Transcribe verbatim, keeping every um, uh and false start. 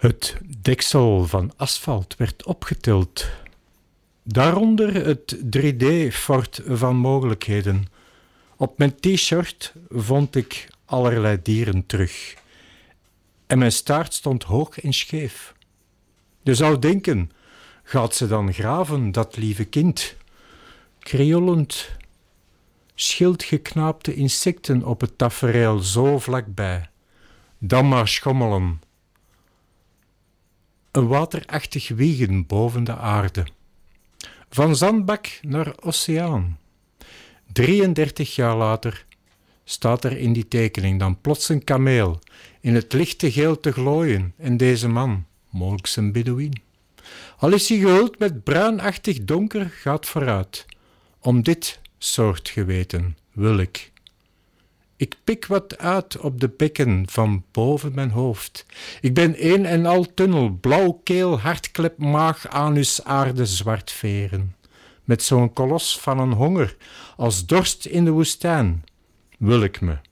Het deksel van asfalt werd opgetild. Daaronder het drie D-fort van mogelijkheden. Op mijn t-shirt vond ik allerlei dieren terug. En mijn staart stond hoog en scheef. Je zou denken, gaat ze dan graven, dat lieve kind? Krioelend, schildgeknaapte insecten op het tafereel zo vlakbij. Dan maar schommelen. Een waterachtig wiegen boven de aarde. Van zandbak naar oceaan. drieëndertig jaar later staat er in die tekening dan plots een kameel in het lichte geel te glooien en deze man, mogelijk een Bedouin. Al is hij gehuld met bruinachtig donker, gaat vooruit. Om dit soort geweten wil ik. Ik pik wat uit op de bekken van boven mijn hoofd. Ik ben een en al tunnel, blauw keel, hartklep, maag, anus, aarde, zwart veren. Met zo'n kolos van een honger als dorst in de woestijn wil ik me